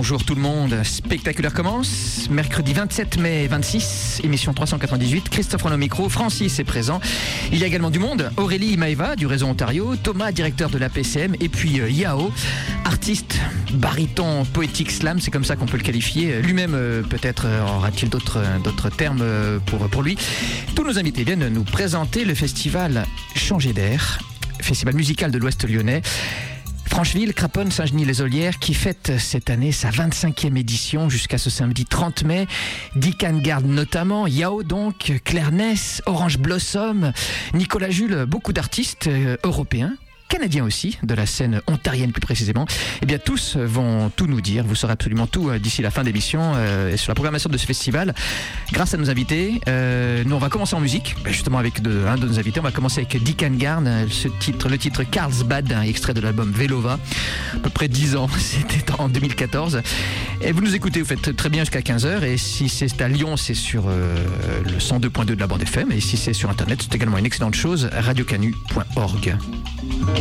bonjour tout le monde. Spectaculaire commence. Mercredi 27 mai 26, émission 398. Christophe Renaud micro, Francis est présent. Il y a également du monde. Aurélie Maeva du réseau Ontario, Thomas, directeur de la PCM, et puis Yao, artiste, baryton, poétique slam, c'est comme ça qu'on peut le qualifier. Lui-même, peut-être aura-t-il d'autres termes pour lui. Tous nos invités viennent nous présenter le festival Changer d'air, festival musical de l'Ouest lyonnais. Francheville, Craponne, Saint-Genis-les-Olières qui fête cette année sa 25e édition jusqu'à ce samedi 30 mai. Dick Gard notamment, Yao donc, Claire Ness, Orange Blossom, Nicolas Jules, beaucoup d'artistes européens, canadiens aussi, de la scène ontarienne plus précisément. Eh bien, tous vont tout nous dire. Vous saurez absolument tout d'ici la fin d'émission sur la programmation de ce festival. Grâce à nos invités, nous on va commencer en musique, justement avec un de nos invités. On va commencer avec Dick Gard, le titre Carlsbad, extrait de l'album Velova, à peu près 10 ans, c'était en 2014. Et vous nous écoutez, vous faites très bien jusqu'à 15h. Et si c'est à Lyon, c'est sur le 102.2 de la bande FM. Et si c'est sur Internet, c'est également une excellente chose, radiocanu.org.